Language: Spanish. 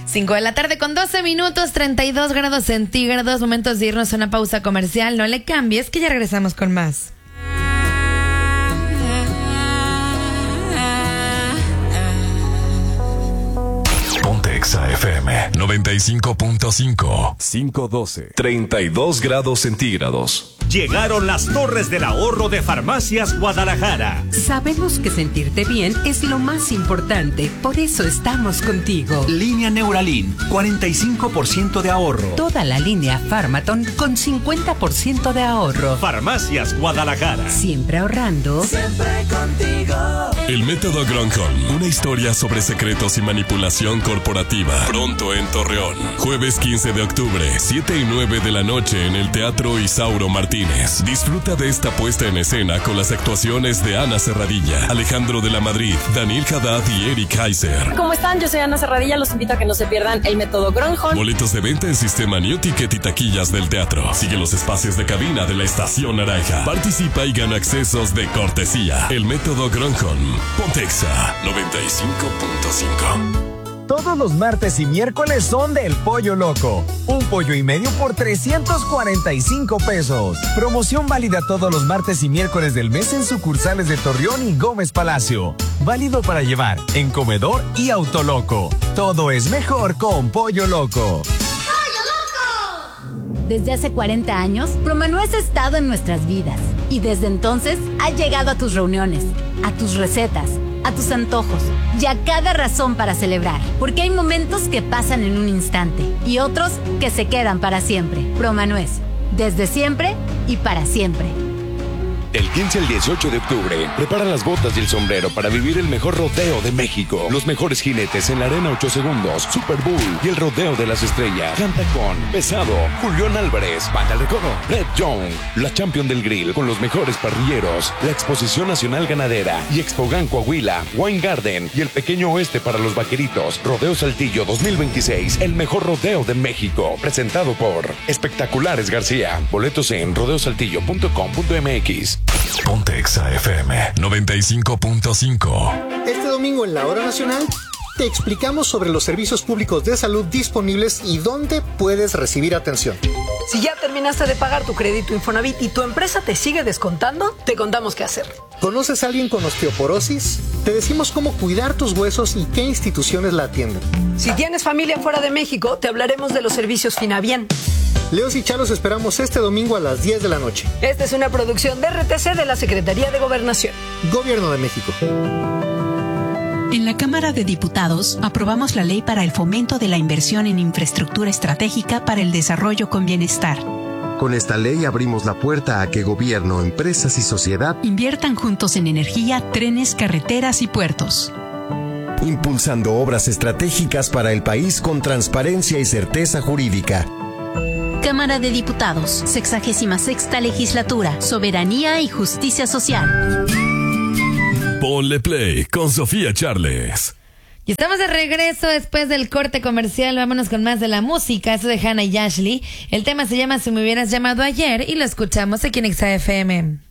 5 de la tarde con 12 minutos, 32 grados centígrados, momentos de irnos a una pausa comercial. No le cambies, que ya regresamos con más. Ponte Exa FM 95.5, 512, 32 grados centígrados. Llegaron las torres del ahorro de Farmacias Guadalajara. Sabemos que sentirte bien es lo más importante, por eso estamos contigo. Línea Neuralin, 45% de ahorro. Toda la línea Pharmaton con 50% de ahorro. Farmacias Guadalajara. Siempre ahorrando. Siempre contigo. El método Gronholm, una historia sobre secretos y manipulación corporativa. Pronto en Torreón. Jueves 15 de octubre, 7 y 9 de la noche en el Teatro Isauro Martínez. Disfruta de esta puesta en escena con las actuaciones de Ana Serradilla, Alejandro de la Madrid, Daniel Haddad y Eric Heiser. ¿Cómo están? Yo soy Ana Serradilla, los invito a que no se pierdan el método Gronholm. Boletos de venta en sistema New Ticket y taquillas del teatro. Sigue los espacios de cabina de la Estación Naranja. Participa y gana accesos de cortesía. El método Gronholm. Ponte Exa 95.5. Todos los martes y miércoles son del Pollo Loco. Un pollo y medio por 345 pesos. Promoción válida todos los martes y miércoles del mes en sucursales de Torreón y Gómez Palacio. Válido para llevar en comedor y Autoloco. Todo es mejor con Pollo Loco. Desde hace 40 años, Promanuez ha estado en nuestras vidas. Y desde entonces ha llegado a tus reuniones, a tus recetas, a tus antojos y a cada razón para celebrar. Porque hay momentos que pasan en un instante y otros que se quedan para siempre. Promanuez, desde siempre y para siempre. Del 15 al 18 de octubre, prepara las botas y el sombrero para vivir el mejor rodeo de México. Los mejores jinetes en la Arena 8 Segundos, Super Bowl y el Rodeo de las Estrellas. Canta con Pesado, Julián Álvarez, Banda El Recodo, Red Young, la Champion del Grill con los mejores parrilleros, la Exposición Nacional Ganadera y Expogan Coahuila, Wine Garden y el Pequeño Oeste para los Vaqueritos. Rodeo Saltillo 2026, el mejor rodeo de México. Presentado por Espectaculares García. Boletos en rodeosaltillo.com.mx. Ponte Exa FM 95.5. Este domingo en la Hora Nacional te explicamos sobre los servicios públicos de salud disponibles y dónde puedes recibir atención. Si ya terminaste de pagar tu crédito Infonavit y tu empresa te sigue descontando, te contamos qué hacer. ¿Conoces a alguien con osteoporosis? Te decimos cómo cuidar tus huesos y qué instituciones la atienden. Si tienes familia fuera de México, te hablaremos de los servicios Finabien. Leos y Chalos esperamos este domingo a las 10 de la noche. Esta es una producción de RTC de la Secretaría de Gobernación. Gobierno de México. En la Cámara de Diputados aprobamos la ley para el fomento de la inversión en infraestructura estratégica para el desarrollo con bienestar. Con esta ley abrimos la puerta a que gobierno, empresas y sociedad inviertan juntos en energía, trenes, carreteras y puertos. Impulsando obras estratégicas para el país con transparencia y certeza jurídica. Cámara de Diputados, 66ª Legislatura, Soberanía y Justicia Social. Ponle play con Sofía Charles. Y estamos de regreso después del corte comercial. Vámonos con más de la música. Eso de Hannah y Ashley. El tema se llama Si me hubieras llamado ayer y lo escuchamos aquí en Exa FM.